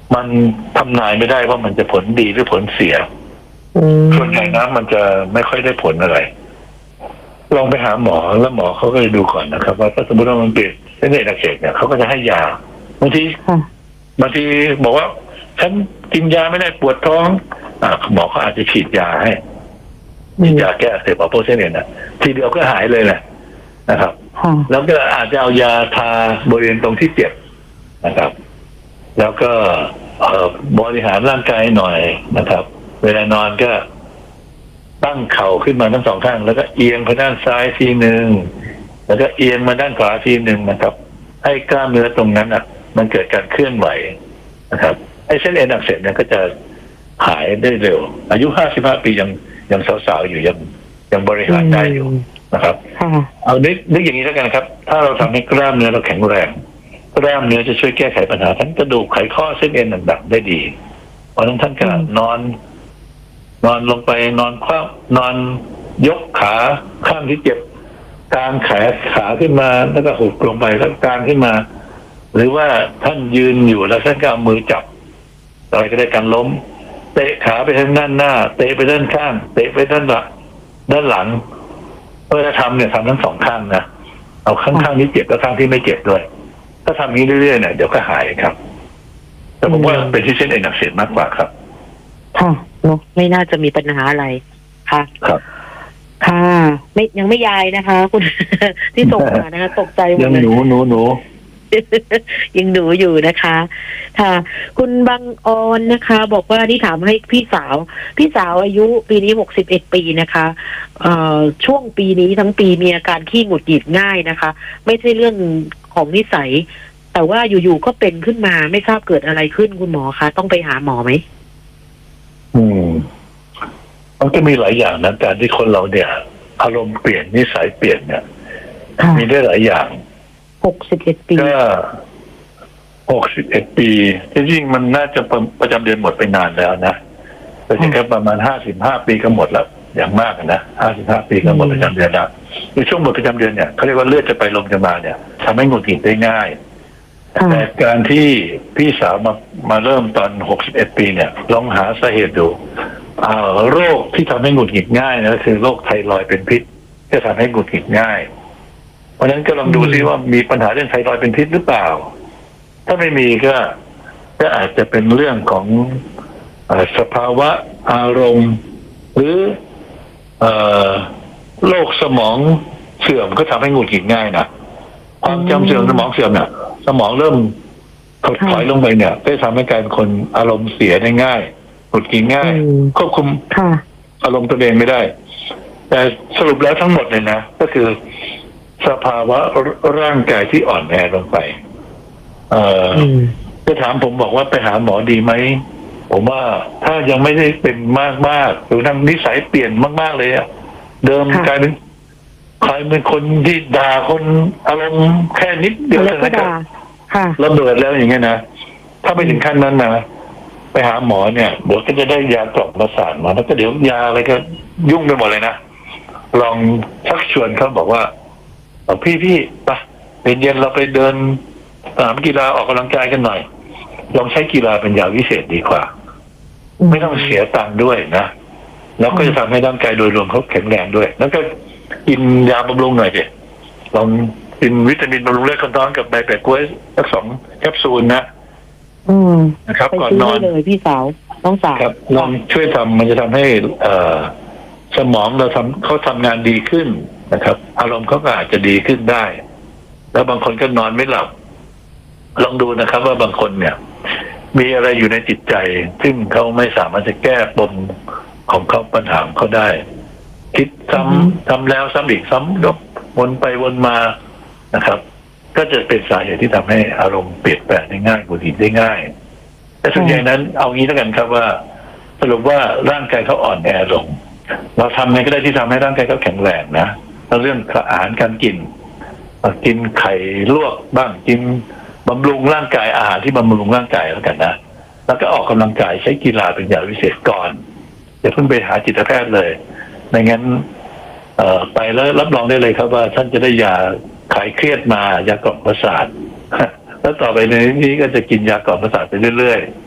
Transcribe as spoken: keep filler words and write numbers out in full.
มันทำนายไม่ได้ว่ามันจะผลดีหรือผลเสียส่วนใหญ่นะมันจะไม่ค่อยได้ผลอะไรลองไปหาหมอแล้วหมอเขาก็จะดูก่อนนะครับว่าถ้าสมมติว่ามันเป็นเส้นเลือดอักเสบเนี่ยเขาก็จะให้ยาบางทีบางทีบอกว่าฉันกินยาไม่ได้ปวดท้องอ่าหมอเขาอาจจะฉีดยาให้ฉีดยาแก้อักเสบเอาพวกเส้นเลือดนะทีเดียวก็หายเลยแหละนะครับแล้วก็อาจจะเอายาทาบริเวณตรงที่เจ็บนะครับ แล้วก็บริหารร่างกายหน่อยนะครับเวลานอนก็ตั้งเข่าขึ้นมาทั้งสองข้างแล้วก็เอียงไปด้านซ้ายทีหนึ่งแล้วก็เอียงมาด้านขวาทีหนึ่งนะครับให้กล้ามเนื้อตรงนั้นอ่ะมันเกิดการเคลื่อนไหวนะครับไอ้เส้นเอ็นอักเสบเนี่ยก็จะหายได้เร็วอายุห้าสิบห้าปียังยังสาวๆอยู่ยังยังบริหารได้อยู่นะครับเอานึกนึกอย่างนี้แล้วกันครับถ้าเราทำให้กล้ามเนื้อเราแข็งแรงกล้ามเนื้อจะช่วยแก้ไขปัญหาทั้งกระดูกไขข้อเส้นเอ็นต่างๆได้ดีเพราะฉะนั้นท่านก็นอนนอนลงไปนอนคว่ำนอนยกขาข้างที่เจ็บกางแขนขาขึ้นมาแล้วก็หุบลงไปแล้วกางขึ้นมาหรือว่าท่านยืนอยู่แล้วท่านก็เอามือจับอะไรก็ได้การล้มเตะขาไปทางด้านหน้าเตะไปด้านข้างเตะไปด้านหลังด้านหลังเวลาทำเนี่ยทำทั้งสองข้างนะเอาข้างๆนี้เจ็บแล้วข้างที่ไม่เจ็บด้วยถ้าทำนี้เรื่อยๆเนี่ยเดี๋ยวก็หายครับแต่ผมว่าเป็นที่เส้นเอ็นอักเสบมากกว่าครับค่ะเนาะไม่น่าจะมีปัญหาอะไรค่ะครับค่ะไม่ยังไม่ยายนะคะคุณที่ส่งมานะคะตกใจหมดเลยยังหนูหนูหนูยังหนูอยู่นะคะค่ะคุณบางออนนะคะบอกว่าที่ถามให้พี่สาวพี่สาวอายุปีนี้หกสิบเอ็ดปีนะคะเอ่อช่วงปีนี้ทั้งปีมีอาการขี้หงุดหงิดง่ายนะคะไม่ใช่เรื่องของนิสัยแต่ว่าอยู่ๆก็เป็นขึ้นมาไม่ทราบเกิดอะไรขึ้นคุณหมอคะต้องไปหาหมอไหมอืมมันก็มีหลายอย่างนะการที่คนเราเนี่ยอารมณ์เปลี่ยนนิสัยเปลี่ยนเนี่ยมีได้หลายอย่างหกสิบเอ็ดปีก็หกสิบเอ็ดปีจริงๆมันน่าจะประจำเดือนหมดไปนานแล้วนะแต่แค่ประมาณห้าสิบห้าปีก็หมดแล้วอย่างมากนะห้าสิบห้าปีก็หมดประจำเดือนแล้วในช่วงหมดประจำเดือนเนี่ยเขาเรียกว่าเลือดจะไปลมจะมาเนี่ยทำให้หงุดหงิดได้ง่ายแต่การที่พี่สาวมามาเริ่มตอนหกสิบเอ็ดปีเนี่ยลองหาสาเหตุดูโรคที่ทำให้หงุดหงิดง่ายนะคือโรคไทรอยด์เป็นพิษจะทำให้หงุดหงิดง่ายเพราะฉะนั้นก็ลองดูซิว่ามีปัญหาเรื่องไทรอยด์เป็นพิษหรือเปล่าถ้าไม่มีก็ก็อาจจะเป็นเรื่องของสภาวะอารมณ์หรือโรคสมองเสื่อมก็ทำให้หงุดหงิดง่ายนะความจำเสื่อมสมองเสื่อมเนี่ยสมองเริ่มถดถอยลงไปเนี่ยก็ทำให้กลายเป็นคนอารมณ์เสียได้ง่ายหงุดหงิดง่ายควบคุมอารมณ์ตัวเองไม่ได้แต่สรุปแล้วทั้งหมดเลยนะก็คือสภาวะร่างกายที่อ่อนแอลงไปเอ่อจะถามผมบอกว่าไปหาหมอดีไหมผมว่าถ้ายังไม่ได้เป็นมากมากหรือทั้งนิสัยเปลี่ยนมากๆเลยอะเดิมกลายเป็นใครเป็นคนที่ด่าคนอารมณ์แค่นิดเดียวนะครับระเบิดแล้วอย่างเงี้ยนะถ้าไปถึงขั้นนั้นนะไปหาหมอเนี่ยเดี๋ยวก็จะได้ยากล่อมประสาทมาแล้วก็เดี๋ยวยาอะไรก็ยุ่งไปหมดเลยนะลองชักชวนเขาบอกว่าพี่พี่ไปเป็นเย็นเราไปเดินสนามกีฬาออกกำลังกายกันหน่อยลองใช้กีฬาเป็นยาวิเศษดีกว่าไม่ต้องเสียตังค์ด้วยนะแล้วก็จะทำให้ร่างกายโดยรวมเขาแข็งแรงด้วยแล้วก็กินยาบำรุงหน่อยสิลองกินวิตามินบำรุงเลือดคนท้องกับใบแปะกล้วยสักสองแคปซูลนะอืมนะครับก่อนนอนเลยพี่สาวต้องสาวครับลองช่วยทำมันจะทำให้เอ่อสมองเราทำเขาทำงานดีขึ้นนะครับอารมณ์เขาก็อาจจะดีขึ้นได้แล้วบางคนก็นอนไม่หลับลองดูนะครับว่าบางคนเนี่ยมีอะไรอยู่ในจิตใจซึ่งเขาไม่สามารถจะแก้ปมของเขาปัญหาของเขาได้คิดซ้ำทำแล้วซ้ำอีกซ้ำยกวนไปวนมานะครับก็จะเป็นสาเหตุที่ทำให้อารมณ์เปลี่ยนแปลงได้ง่ายหงุดหงิดได้ง่ายแต่ส่วนใหญ่นั้นเอางี้แล้วกันครับว่าสรุปว่าร่างกายเขาอ่อนแอลงเราทำไงก็ได้ที่ทำให้ร่างกายเขาแข็งแรงนะแล้วเรื่องอาหารการกินกินไข่ลวกบ้างกินบำรุงร่างกายอาหารที่บำรุงร่างกายแล้วกันนะแล้วก็ออกกำลังกายใช้กีฬาเป็นยาวิเศษก่อนอย่าเพิ่งไปหาจิตแพทย์เลยไม่งั้นเอ่อไปแล้วรับรองได้เลยครับว่าท่านจะได้ยาคลายเครียดมายากล่อมประสาทแล้วต่อไปในนี้ก็จะกินยากล่อมประสาทไปเรื่อยๆ